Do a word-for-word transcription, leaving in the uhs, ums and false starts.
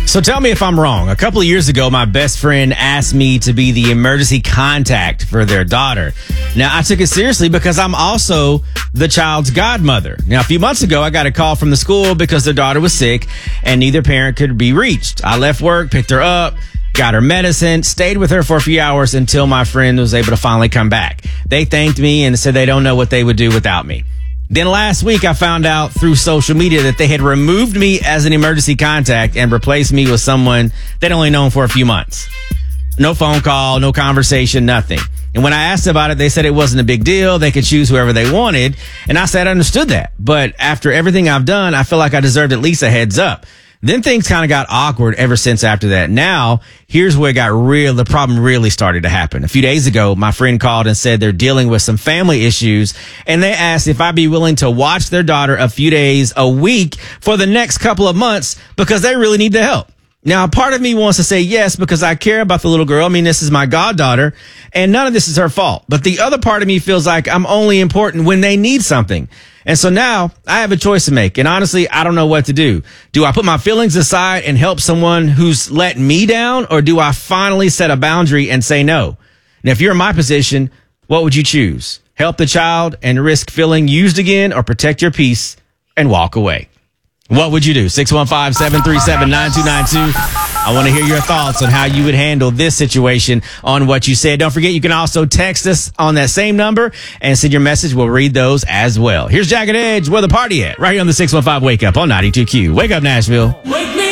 So tell me if I'm wrong. A couple of years ago, my best friend asked me to be the emergency contact for their daughter. Now, I took it seriously because I'm also the child's godmother. Now, a few months ago, I got a call from the school because their daughter was sick and neither parent could be reached. I left work, picked her up, got her medicine, stayed with her for a few hours until my friend was able to finally come back. They thanked me and said they don't know what they would do without me. Then last week, I found out through social media that they had removed me as an emergency contact and replaced me with someone they'd only known for a few months. No phone call, no conversation, nothing. And when I asked about it, they said it wasn't a big deal. They could choose whoever they wanted. And I said I understood that. But after everything I've done, I feel like I deserved at least a heads up. Then things kind of got awkward ever since after that. Now, here's where it got real. The problem really started to happen. A few days ago, my friend called and said they're dealing with some family issues, and they asked if I'd be willing to watch their daughter a few days a week for the next couple of months because they really need the help. Now, part of me wants to say yes because I care about the little girl. I mean, this is my goddaughter, and none of this is her fault. But the other part of me feels like I'm only important when they need something. And so now I have a choice to make. And honestly, I don't know what to do. Do I put my feelings aside and help someone who's let me down? Or do I finally set a boundary and say no? Now, if you're in my position, what would you choose? Help the child and risk feeling used again, or protect your peace and walk away? What would you do? six one five, seven three seven, nine two nine two. I want to hear your thoughts on how you would handle this situation on what you said. Don't forget, you can also text us on that same number and send your message. We'll read those as well. Here's Jagged Edge. Where the party at? Right here on the six one five Wake Up on ninety-two Q. Wake up, Nashville.